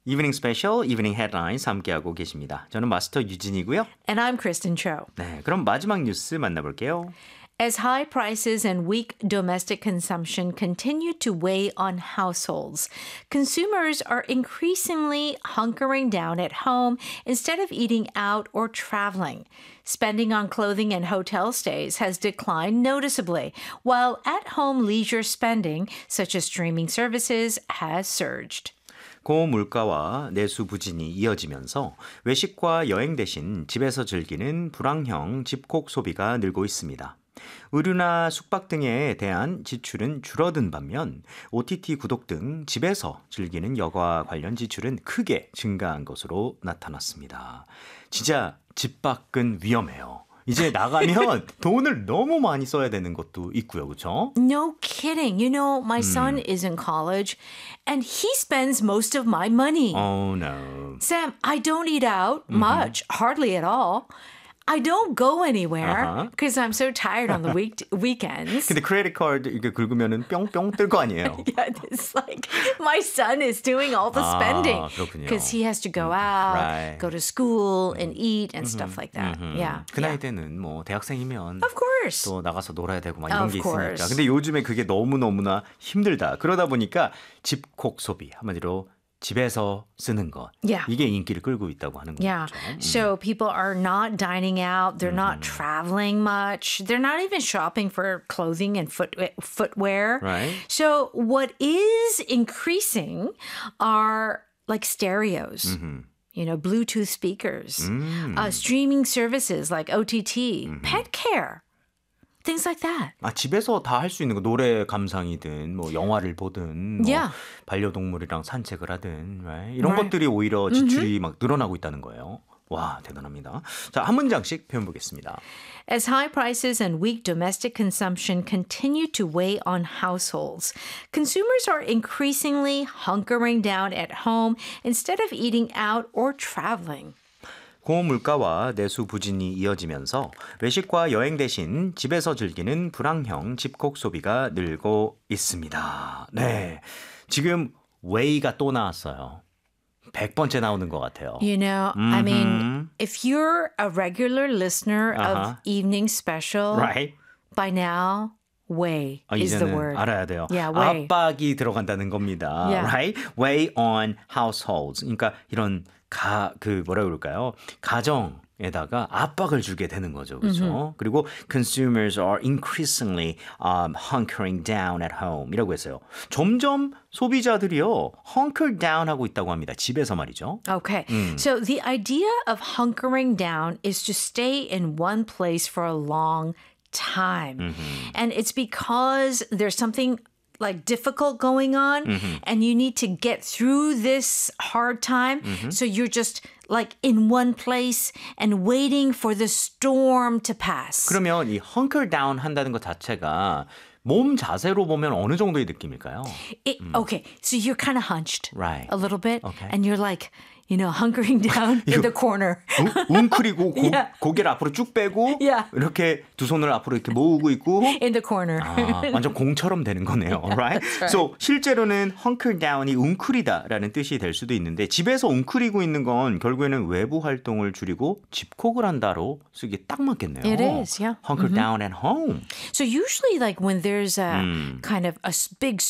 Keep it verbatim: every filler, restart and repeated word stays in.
이브닝 스페셜, 이브닝 헤드라인스 함께하고 계십니다. 저는 마스터 유진이고요. And I'm Kristen Cho. 네, 그럼 마지막 뉴스 만나볼게요. As high prices and weak domestic consumption continue to weigh on households, consumers are increasingly hunkering down at home instead of eating out or traveling. Spending on clothing and hotel stays has declined noticeably, while at-home leisure spending, such as streaming services, has surged. 고물가와 내수 부진이 이어지면서 외식과 여행 대신 집에서 즐기는 불황형 집콕 소비가 늘고 있습니다. 의류나 숙박 등에 대한 지출은 줄어든 반면 오티티 구독 등 집에서 즐기는 여가 관련 지출은 크게 증가한 것으로 나타났습니다. 진짜 집 밖은 위험해요. 이제 나가면 돈을 너무 많이 써야 되는 것도 있고요. 그렇죠? No kidding. You know, my son is in college and he spends most of my money. Oh no. Sam, I don't eat out much, hardly at all. I don't go anywhere because I'm so tired on the week weekends. 근데 크레딧 카드 이렇게 긁으면은 뿅뿅 뜰 거 아니에요? Yeah, it's like my son is doing all the spending 아, 그렇군요. because he has to go out, Right. go to school and eat and stuff like that. Yeah. 그 나이 yeah. 때는 뭐 대학생이면 Of course. 또 나가서 놀아야 되고 막 이런 Of 게 있으니까. course. 근데 요즘에 그게 너무너무나 힘들다. 그러다 보니까 집콕 소비, 한마디로 집에서 쓰는 것. Yeah. 이게 인기를 끌고 있다고 하는 거죠. Yeah. So people are not dining out. They're not traveling much. They're not even shopping for clothing and foot footwear. Right. So what is increasing are like stereos. You know, Bluetooth speakers, uh, streaming services like O T T, pet care, things like that. 아, 집에서 다 할 수 있는 거 노래 감상이든 뭐 영화를 보든 뭐 Yeah. 반려동물이랑 산책을 하든 right? 이런 Right. 것들이 오히려 지출이 막 늘어나고 있다는 거예요. 와, 대단합니다. 자, 한 문장씩 표현 보겠습니다. As high prices and weak domestic consumption continue to weigh on households, consumers are increasingly hunkering down at home instead of eating out or traveling. 고물가와 내수 부진이 이어지면서 외식과 여행 대신 집에서 즐기는 불황형 집콕 소비가 늘고 있습니다. 네, 지금 웨이가 또 나왔어요. 백 번째 나오는 것 같아요. You know, I mean, if you're a regular listener Uh-huh. of Evening Special, Right? by now, weigh 아, is the 이제는 word. 알아야 돼요. Yeah, weigh. 압박이 들어간다는 겁니다. Yeah. Right? Weigh on households. 그러니까 이런 가, 그 뭐라 그럴까요? 가정에다가 압박을 주게 되는 거죠. 그렇죠? 그리고 consumers are increasingly um, hunkering down at home 이라고 했어요. 점점 소비자들이요. hunker down 하고 있다고 합니다. 집에서 말이죠. Okay. So the idea of hunkering down is to stay in one place for a long time. And it's because there's something like difficult going on and you need to get through this hard time. So you're just like in one place and waiting for the storm to pass. 그러면 이 hunker down 한다는 것 자체가 몸 자세로 보면 어느 정도의 느낌일까요? It, Okay, so you're kind of hunched Right. a little bit Okay. and you're like, you know, hunkering down in the corner. 웅, 웅크리고 고, Yeah. 고개를 앞으로 쭉 빼고 Yeah. 이렇게 두 손을 앞으로 이렇게 모으고 있고 In the corner. 아, 완전 공처럼 되는 거네요. right? that's right. So 실제로는 hunker down이 웅크리다라는 뜻이 될 수도 있는데 집에서 웅크리고 있는 건 결국에는 외부 활동을 줄이고 집콕을 한다로 쓰기 딱 맞겠네요. It is, yeah. Hunker down at home. So usually like when there's a kind of a s- big